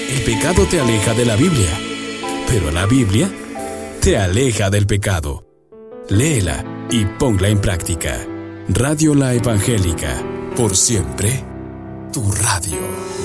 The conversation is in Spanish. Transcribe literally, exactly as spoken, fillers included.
El pecado te aleja de la Biblia, pero la Biblia te aleja del pecado. Léela y ponla en práctica. Radio La Evangélica, por siempre, tu radio.